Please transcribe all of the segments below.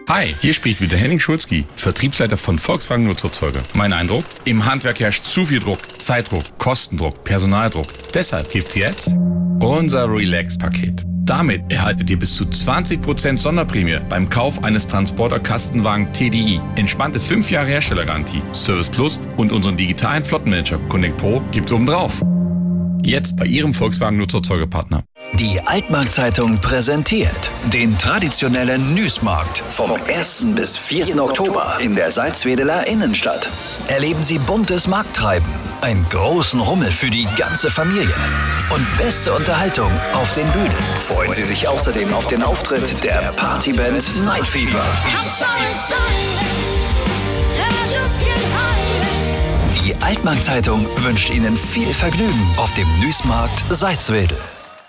Hi, hier spricht wieder Henning Schulzki, Vertriebsleiter von Volkswagen Nutzerzeuge. Mein Eindruck? Im Handwerk herrscht zu viel Druck, Zeitdruck, Kostendruck, Personaldruck. Deshalb gibt's jetzt unser Relax-Paket. Damit erhaltet ihr bis zu 20% Sonderprämie beim Kauf eines Transporter-Kastenwagen TDI. Entspannte 5 Jahre Herstellergarantie, Service Plus und unseren digitalen Flottenmanager Connect Pro gibt's obendrauf. Jetzt bei Ihrem Volkswagen Nutzerzeugepartner. Die Altmarkt-Zeitung präsentiert den traditionellen Newsmarkt vom 1. bis 4. Oktober in der Salzwedeler Innenstadt. Erleben Sie buntes Markttreiben, einen großen Rummel für die ganze Familie und beste Unterhaltung auf den Bühnen. Freuen Sie sich außerdem auf den Auftritt der Partyband Night Fever. Die Altmarkt-Zeitung wünscht Ihnen viel Vergnügen auf dem Newsmarkt Salzwedel.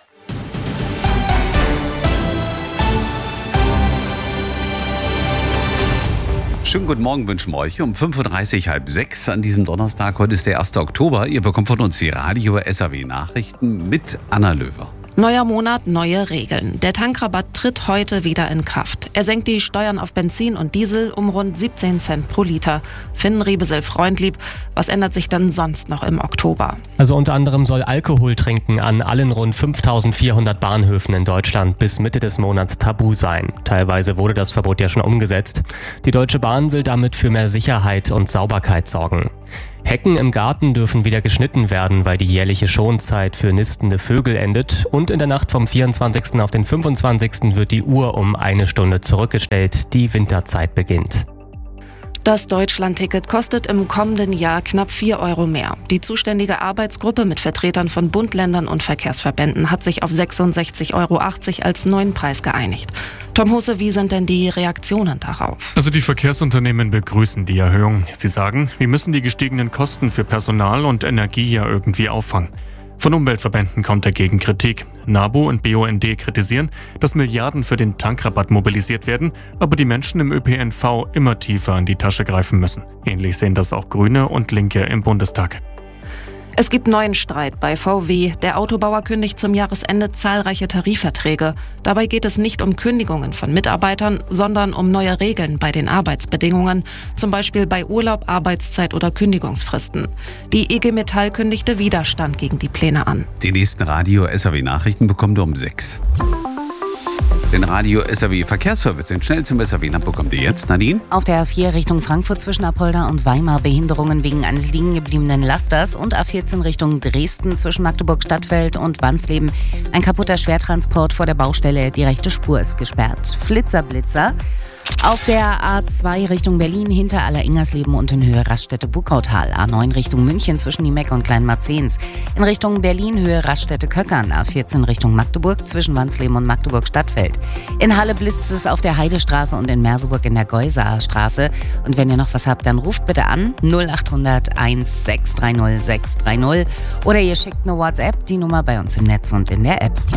Schönen guten Morgen wünschen wir euch um 5.30 Uhr, halb 6 an diesem Donnerstag. Heute ist der 1. Oktober. Ihr bekommt von uns die Radio SAW Nachrichten mit Anna Löwer. Neuer Monat, neue Regeln. Der Tankrabatt tritt heute wieder in Kraft. Er senkt die Steuern auf Benzin und Diesel um rund 17 Cent pro Liter. Finn Riebesel-Freundlieb, was ändert sich denn sonst noch im Oktober? Also unter anderem soll Alkoholtrinken an allen rund 5.400 Bahnhöfen in Deutschland bis Mitte des Monats tabu sein. Teilweise wurde das Verbot ja schon umgesetzt. Die Deutsche Bahn will damit für mehr Sicherheit und Sauberkeit sorgen. Hecken im Garten dürfen wieder geschnitten werden, weil die jährliche Schonzeit für nistende Vögel endet. Und in der Nacht vom 24. auf den 25. wird die Uhr um 1 Stunde zurückgestellt. Die Winterzeit beginnt. Das Deutschlandticket kostet im kommenden Jahr knapp 4 Euro mehr. Die zuständige Arbeitsgruppe mit Vertretern von Bund, Ländern und Verkehrsverbänden hat sich auf 66,80 Euro als neuen Preis geeinigt. Tom Husse, wie sind denn die Reaktionen darauf? Also die Verkehrsunternehmen begrüßen die Erhöhung. Sie sagen, wir müssen die gestiegenen Kosten für Personal und Energie ja irgendwie auffangen. Von Umweltverbänden kommt dagegen Kritik. NABU und BUND kritisieren, dass Milliarden für den Tankrabatt mobilisiert werden, aber die Menschen im ÖPNV immer tiefer an die Tasche greifen müssen. Ähnlich sehen das auch Grüne und Linke im Bundestag. Es gibt neuen Streit bei VW. Der Autobauer kündigt zum Jahresende zahlreiche Tarifverträge. Dabei geht es nicht um Kündigungen von Mitarbeitern, sondern um neue Regeln bei den Arbeitsbedingungen, zum Beispiel bei Urlaub, Arbeitszeit oder Kündigungsfristen. Die IG Metall kündigte Widerstand gegen die Pläne an. Die nächsten Radio SAW Nachrichten bekommt ihr um 6. Den Radio SAW Verkehrsservice, den schnellsten SAW bekommt ihr jetzt, Nadine. Auf der A4 Richtung Frankfurt zwischen Apolda und Weimar Behinderungen wegen eines liegen gebliebenen Lasters und A14 Richtung Dresden zwischen Magdeburg-Stadtfeld und Wansleben. Ein kaputter Schwertransport vor der Baustelle, die rechte Spur ist gesperrt. Flitzer. Auf der A2 Richtung Berlin hinter Aller-Ingersleben und in Höhe Raststätte-Buckautal. A9 Richtung München zwischen Niemeck und Kleinmarzens. In Richtung Berlin Höhe Raststätte-Köckern. A14 Richtung Magdeburg zwischen Wansleben und Magdeburg-Stadtfeld. In Halle blitzt es auf der Heidestraße und in Merseburg in der Geusaer Straße. Und wenn ihr noch was habt, dann ruft bitte an 0800 1630 630 oder ihr schickt eine WhatsApp, die Nummer bei uns im Netz und in der App.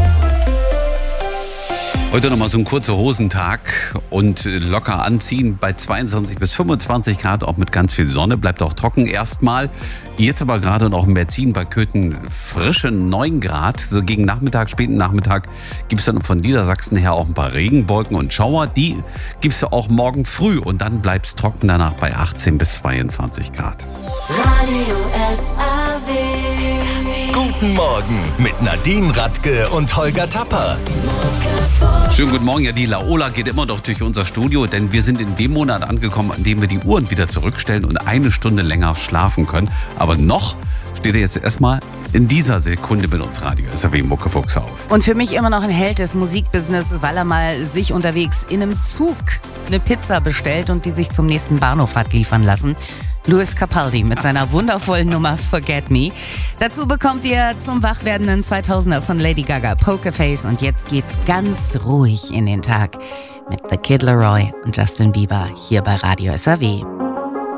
Heute nochmal so ein kurzer Hosentag und locker anziehen bei 22 bis 25 Grad, auch mit ganz viel Sonne, bleibt auch trocken erstmal. Jetzt aber gerade noch in Merzin bei Köthen frische 9 Grad. So gegen Nachmittag, späten Nachmittag gibt es dann von Niedersachsen her auch ein paar Regenwolken und Schauer. Die gibt es auch morgen früh und dann bleibt es trocken danach bei 18 bis 22 Grad. Radio SAW. Guten Morgen mit Nadine Radke und Holger Tapper. Schönen guten Morgen. Ja, die Laola geht immer noch durch unser Studio, denn wir sind in dem Monat angekommen, an dem wir die Uhren wieder zurückstellen und 1 Stunde länger schlafen können. Aber noch steht er jetzt erstmal in dieser Sekunde mit uns Radio SAW Muckefuchs auf. Und für mich immer noch ein Held des Musikbusiness, weil er mal sich unterwegs in einem Zug eine Pizza bestellt und die sich zum nächsten Bahnhof hat liefern lassen. Louis Capaldi mit seiner wundervollen Nummer Forget Me. Dazu bekommt ihr zum wachwerdenden 2000er von Lady Gaga Pokerface und jetzt geht's ganz ruhig in den Tag mit The Kid Laroi und Justin Bieber hier bei Radio SAW.